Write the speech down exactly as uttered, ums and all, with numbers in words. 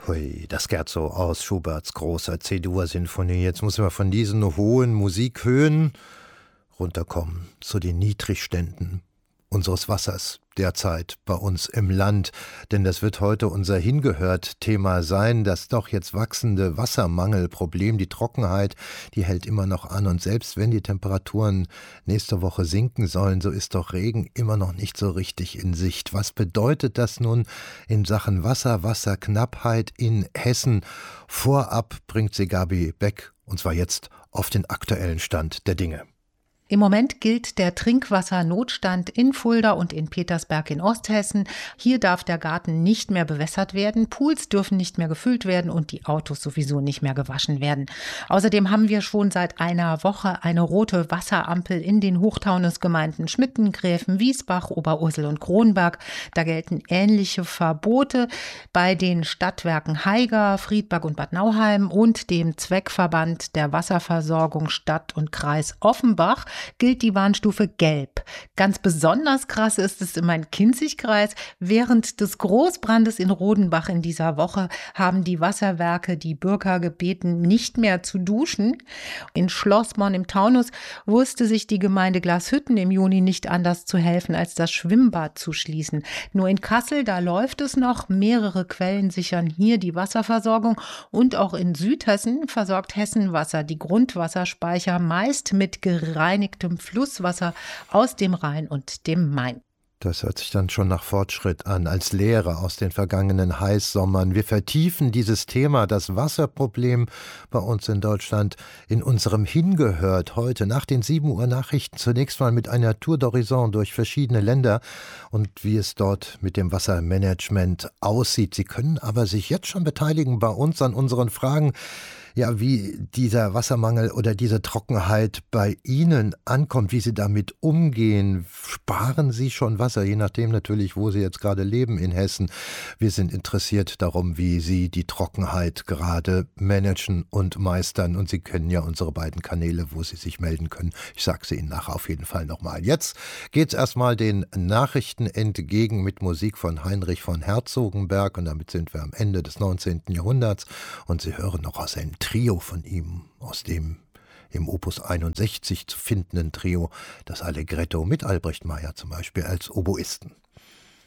Hui, das Scherzo aus Schuberts großer C-Dur-Sinfonie. Jetzt müssen wir von diesen hohen Musikhöhen runterkommen zu den Niedrigständen unseres Wassers derzeit bei uns im Land. Denn das wird heute unser Hingehört-Thema sein. Das doch jetzt wachsende Wassermangelproblem, die Trockenheit, die hält immer noch an. Und selbst wenn die Temperaturen nächste Woche sinken sollen, so ist doch Regen immer noch nicht so richtig in Sicht. Was bedeutet das nun in Sachen Wasser, Wasserknappheit in Hessen? Vorab bringt sie Gabi Beck, und zwar jetzt auf den aktuellen Stand der Dinge. Im Moment gilt der Trinkwassernotstand in Fulda und in Petersberg in Osthessen. Hier darf der Garten nicht mehr bewässert werden, Pools dürfen nicht mehr gefüllt werden und die Autos sowieso nicht mehr gewaschen werden. Außerdem haben wir schon seit einer Woche eine rote Wasserampel in den Hochtaunusgemeinden Schmitten, Gräfen, Wiesbach, Oberursel und Kronberg. Da gelten ähnliche Verbote. Bei den Stadtwerken Haiger, Friedberg und Bad Nauheim und dem Zweckverband der Wasserversorgung Stadt und Kreis Offenbach gilt die Warnstufe Gelb. Ganz besonders krass ist es im Main-Kinzig-Kreis. Während des Großbrandes in Rodenbach in dieser Woche haben die Wasserwerke die Bürger gebeten, nicht mehr zu duschen. In Schlossborn im Taunus wusste sich die Gemeinde Glashütten im Juni nicht anders zu helfen, als das Schwimmbad zu schließen. Nur in Kassel, da läuft es noch. Mehrere Quellen sichern hier die Wasserversorgung. Und auch in Südhessen versorgt Hessenwasser die Grundwasserspeicher meist mit gereinigtem Flusswasser aus dem Rhein und dem Main. Das hört sich dann schon nach Fortschritt an, als Lehre aus den vergangenen Heißsommern. Wir vertiefen dieses Thema, das Wasserproblem bei uns in Deutschland, in unserem Hingehört heute nach den sieben Uhr Nachrichten zunächst mal mit einer Tour d'Horizon durch verschiedene Länder und wie es dort mit dem Wassermanagement aussieht. Sie können aber sich jetzt schon beteiligen bei uns an unseren Fragen, ja, wie dieser Wassermangel oder diese Trockenheit bei Ihnen ankommt, wie Sie damit umgehen. Sparen Sie schon Wasser, je nachdem natürlich, wo Sie jetzt gerade leben in Hessen. Wir sind interessiert darum, wie Sie die Trockenheit gerade managen und meistern. Und Sie kennen ja unsere beiden Kanäle, wo Sie sich melden können. Ich sage sie Ihnen nachher auf jeden Fall nochmal. Jetzt geht es erstmal den Nachrichten entgegen mit Musik von Heinrich von Herzogenberg. Und damit sind wir am Ende des neunzehnten Jahrhunderts. Und Sie hören noch aus einem Trio von ihm, aus dem im Opus einundsechzig zu findenden Trio, das Allegretto mit Albrecht Meyer zum Beispiel als Oboisten.